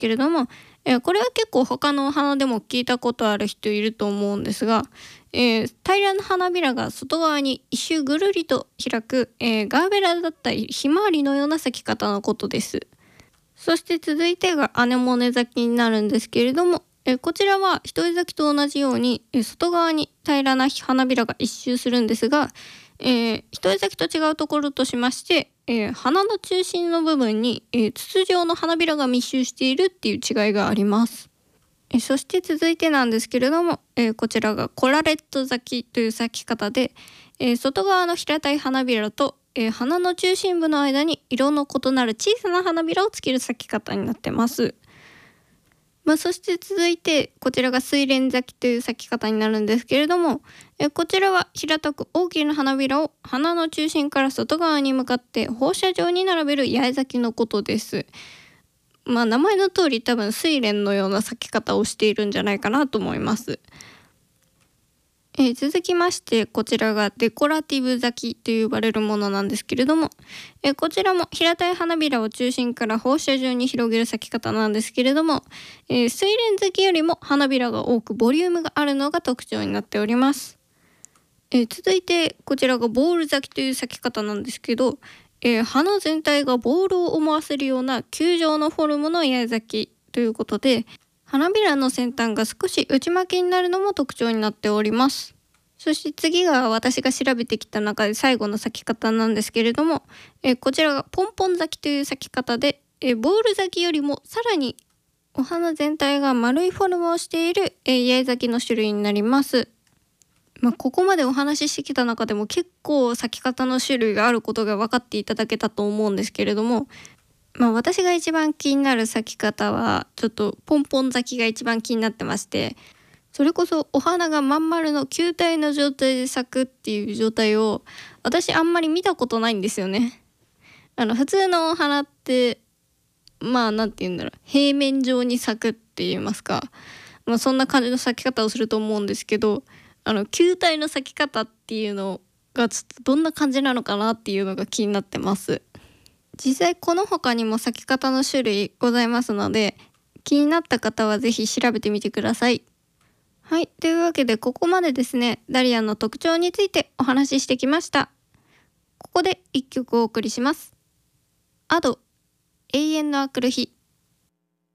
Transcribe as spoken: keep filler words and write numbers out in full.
けれども、えーこれは結構他のお花でも聞いたことある人いると思うんですが、えー平らな花びらが外側に一周ぐるりと開く、えーガーベラだったりひまわりのような咲き方のことです。そして続いてがアネモネ咲きになるんですけれども、えーこちらは一重咲きと同じように、えー外側に平らな花びらが一周するんですが、えー一重咲きと違うところとしまして、えー花の中心の部分に、えー筒状の花びらが密集しているっていう違いがあります。えーそして続いてなんですけれども、えーこちらがコラレット咲きという咲き方で、えー外側の平たい花びらと、えー花の中心部の間に色の異なる小さな花びらをつける咲き方になってます。まあ、そして続いてこちらが睡蓮咲きという咲き方になるんですけれども、えこちらは平たく大きな花びらを花の中心から外側に向かって放射状に並べる八重咲きのことです。まあ名前の通り多分睡蓮のような咲き方をしているんじゃないかなと思います。えー続きましてこちらがデコラティブ咲きと呼ばれるものなんですけれども、えーこちらも平たい花びらを中心から放射状に広げる咲き方なんですけれども、えー、睡蓮咲きよりも花びらが多くボリュームがあるのが特徴になっております。えー続いてこちらがボール咲きという咲き方なんですけど、えー花全体がボールを思わせるような球状のフォルムの八重咲きということで、花びらの先端が少し内巻きになるのも特徴になっております。そして次が私が調べてきた中で最後の咲き方なんですけれども、えーこちらがポンポン咲きという咲き方で、えーボール咲きよりもさらにお花全体が丸いフォルムをしている、えー八重咲きの種類になります。まあ、ここまでお話ししてきた中でも結構咲き方の種類があることが分かっていただけたと思うんですけれども、まあ、私が一番気になる咲き方はちょっとポンポン咲きが一番気になってまして、それこそお花がまん丸の球体の状態で咲くっていう状態を私あんまり見たことないんですよね。あの普通のお花ってまあなんて言うんだろう、平面上に咲くって言いますか、まあ、そんな感じの咲き方をすると思うんですけど、あの球体の咲き方っていうのがちょっとどんな感じなのかなっていうのが気になってます。実際この他にも咲き方の種類ございますので、気になった方はぜひ調べてみてください。はい、というわけでここまでですね、ダリアの特徴についてお話ししてきました。ここで一曲お送りします。アド、永遠のあくる日。